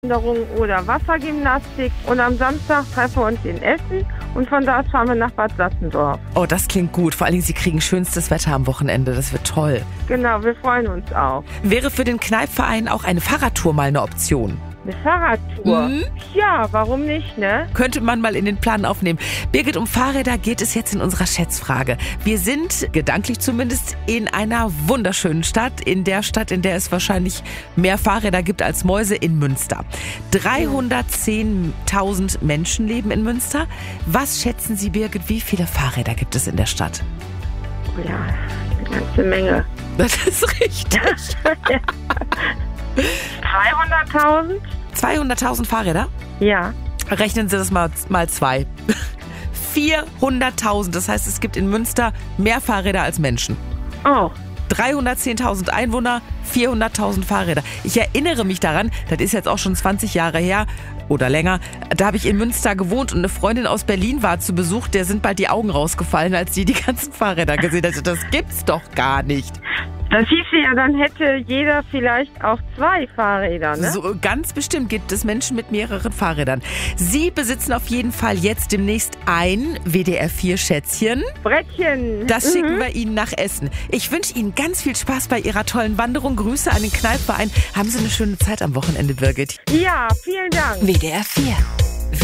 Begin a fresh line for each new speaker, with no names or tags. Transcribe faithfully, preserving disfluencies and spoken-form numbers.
oder Wassergymnastik. Und am Samstag treffen wir uns in Essen und von da aus fahren wir nach Bad Sassendorf.
Oh, das klingt gut. Vor allen Dingen, Sie kriegen schönstes Wetter am Wochenende. Das wird toll.
Genau, wir freuen uns auch.
Wäre für den Kneipverein auch eine Fahrradtour mal eine Option?
Eine Fahrradtour?
Mhm.
Ja, warum nicht, ne?
Könnte man mal in den Plan aufnehmen. Birgit, um Fahrräder geht es jetzt in unserer Schätzfrage. Wir sind, gedanklich zumindest, in einer wunderschönen Stadt. In der Stadt, in der es wahrscheinlich mehr Fahrräder gibt als Mäuse, in Münster. dreihundertzehntausend Menschen leben in Münster. Was schätzen Sie, Birgit, wie viele Fahrräder gibt es in der Stadt?
Ja, eine ganze Menge.
Das ist richtig.
dreihunderttausend?
zweihunderttausend Fahrräder?
Ja.
Rechnen Sie das mal, mal zwei. vierhunderttausend. Das heißt, es gibt in Münster mehr Fahrräder als Menschen.
Oh.
dreihundertzehntausend Einwohner, vierhunderttausend Fahrräder. Ich erinnere mich daran, das ist jetzt auch schon zwanzig Jahre her oder länger, da habe ich in Münster gewohnt und eine Freundin aus Berlin war zu Besuch, der sind bald die Augen rausgefallen, als sie die ganzen Fahrräder gesehen hat. Das gibt's doch gar nicht.
Das hieße ja, dann hätte jeder vielleicht auch zwei Fahrräder, ne?
So, ganz bestimmt gibt es Menschen mit mehreren Fahrrädern. Sie besitzen auf jeden Fall jetzt demnächst ein W D R vier Schätzchen.
Brettchen.
Das
Mhm.
schicken wir Ihnen nach Essen. Ich wünsche Ihnen ganz viel Spaß bei Ihrer tollen Wanderung. Grüße an den Kneipverein. Haben Sie eine schöne Zeit am Wochenende, Birgit.
Ja, vielen Dank.
W D R vier.